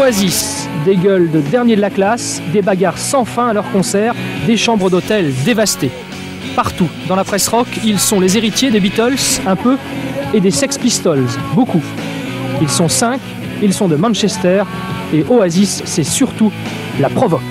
Oasis, des gueules de dernier de la classe, des bagarres sans fin à leurs concerts, des chambres d'hôtel dévastées. Partout, dans la presse rock, ils sont les héritiers des Beatles, un peu, et des Sex Pistols, beaucoup. Ils sont 5, ils sont de Manchester, et Oasis, c'est surtout la provoque.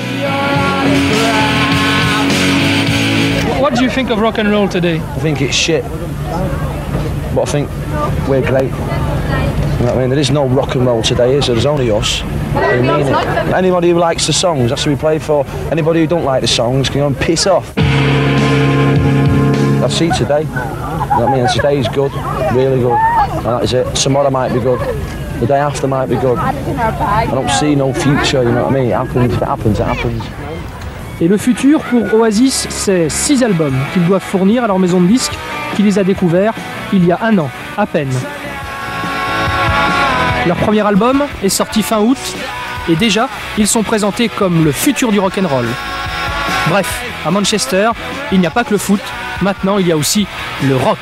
What do you think of rock and roll today? I think it's shit, but I think we're great. You know what I mean? There is no rock and roll today, is there? There's only us. I mean it. Anybody who likes the songs, that's who we play for. Anybody who don't like the songs can go and piss off. I see today. You know what I mean? Today is good, really good. And that is it. Tomorrow might be good. The day after might be good. I don't see no future, you know what I mean? It happens, if it happens, it happens. Et le futur pour Oasis, c'est 6 albums qu'ils doivent fournir à leur maison de disques qui les a découverts il y a 1 an, à peine. Leur premier album est sorti fin août et déjà, ils sont présentés comme le futur du rock'n'roll. Bref, à Manchester, il n'y a pas que le foot, maintenant il y a aussi le rock.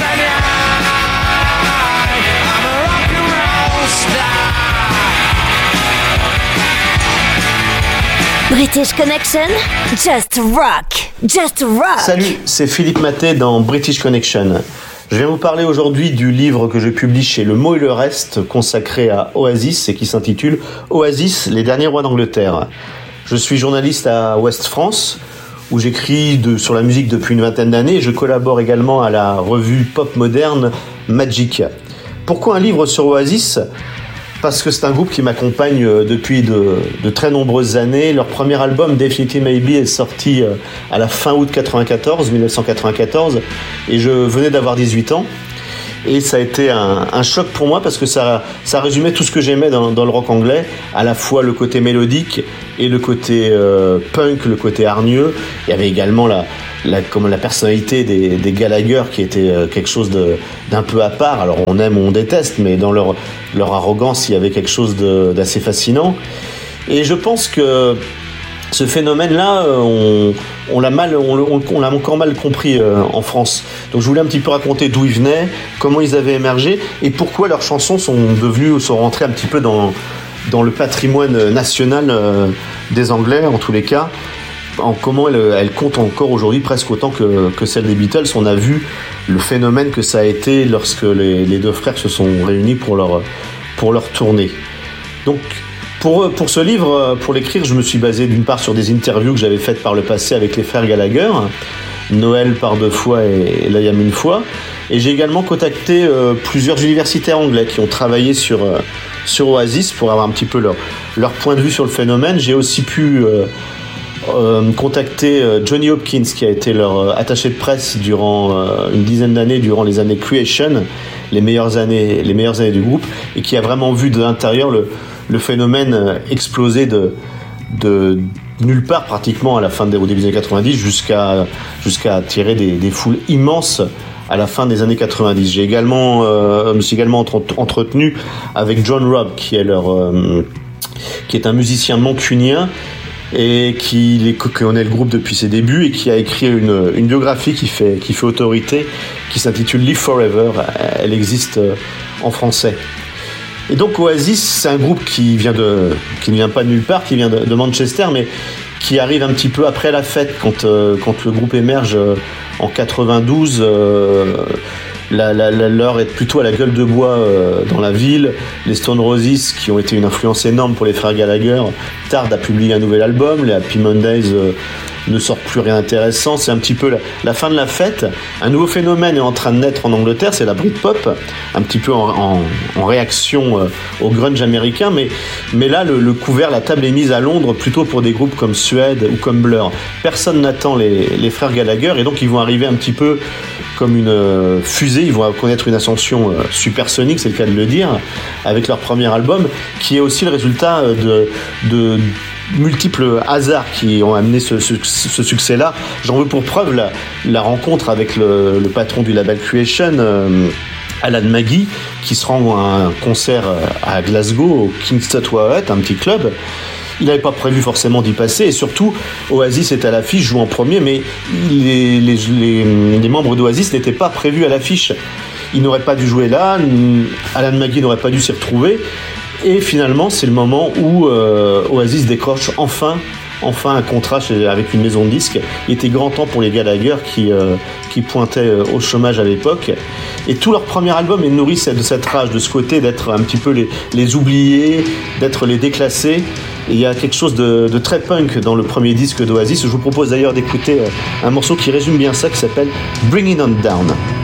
British Connection, just rock, just rock. Salut, c'est Philippe Maté dans British Connection. Je viens vous parler aujourd'hui du livre que je publie chez Le Mot et le Reste, consacré à Oasis et qui s'intitule Oasis, les derniers rois d'Angleterre. Je suis journaliste à Ouest France, où j'écris sur la musique depuis une vingtaine d'années et je collabore également à la revue pop moderne Magic. Pourquoi un livre sur Oasis ? Parce que c'est un groupe qui m'accompagne depuis de très nombreuses années. Leur premier album, Definitely Maybe, est sorti à la fin août 1994, et je venais d'avoir 18 ans. Et ça a été un choc pour moi parce que ça résumait tout ce que j'aimais dans le rock anglais, à la fois le côté mélodique et le côté punk, le côté hargneux. Il y avait également la personnalité des Gallagher qui était quelque chose d'un peu à part. Alors on aime ou on déteste, mais dans leur arrogance, il y avait quelque chose d'assez fascinant. Et je pense que ce phénomène-là, on l'a encore mal compris en France. Donc je voulais un petit peu raconter d'où ils venaient, comment ils avaient émergé et pourquoi leurs chansons sont rentrées un petit peu dans le patrimoine national des Anglais, en tous les cas. Comment elles comptent encore aujourd'hui presque autant que celles des Beatles. On a vu le phénomène que ça a été lorsque les deux frères se sont réunis pour leur tournée. Donc pour ce livre, pour l'écrire, je me suis basé d'une part sur des interviews que j'avais faites par le passé avec les frères Gallagher, Noël par 2 fois et Liam une fois, et j'ai également contacté plusieurs universitaires anglais qui ont travaillé sur Oasis pour avoir un petit peu leur point de vue sur le phénomène. J'ai aussi pu contacter Johnny Hopkins, qui a été leur attaché de presse durant une dizaine d'années, durant les années Creation, les meilleures années du groupe, et qui a vraiment vu de l'intérieur le phénomène exploser de nulle part pratiquement au début des années 90 jusqu'à attirer des foules immenses à la fin des années 90. Je me suis également entretenu avec John Robb, qui est un musicien mancunien et qui connaît le groupe depuis ses débuts et qui a écrit une biographie qui fait autorité, qui s'intitule Live Forever. Elle existe en français. Et donc Oasis, c'est un groupe qui ne vient pas de nulle part, qui vient de Manchester, mais qui arrive un petit peu après la fête, quand le groupe émerge en 92. L'heure est plutôt à la gueule de bois dans la ville. Les Stone Roses, qui ont été une influence énorme pour les frères Gallagher, tardent à publier un nouvel album. Les Happy Mondays ne sortent plus rien d'intéressant. C'est un petit peu la fin de la fête. Un nouveau phénomène est en train de naître en Angleterre, c'est la Britpop, un petit peu en réaction au grunge américain. Mais là, la table est mise à Londres plutôt pour des groupes comme Suede ou comme Blur. Personne n'attend les frères Gallagher, et donc ils vont arriver un petit peu comme une fusée. Ils vont connaître une ascension supersonique, c'est le cas de le dire, avec leur premier album, qui est aussi le résultat de multiples hasards qui ont amené ce succès-là. J'en veux pour preuve la rencontre avec le patron du label Creation, Alan Maggie, qui se rend à un concert à Glasgow, au King's Hut, un petit club. Il n'avait pas prévu forcément d'y passer, et surtout Oasis est à l'affiche, joue en premier, mais les membres d'Oasis n'étaient pas prévus à l'affiche. Ils n'auraient pas dû jouer là, Alan Maggie n'aurait pas dû s'y retrouver, Et finalement, c'est le moment où Oasis décroche enfin un contrat avec une maison de disques. Il était grand temps pour les Gallagher qui pointaient au chômage à l'époque. Et tout leur premier album est nourri de cette rage, de ce côté d'être un petit peu les oubliés, d'être les déclassés. Et il y a quelque chose de très punk dans le premier disque d'Oasis. Je vous propose d'ailleurs d'écouter un morceau qui résume bien ça, qui s'appelle Bring It On Down.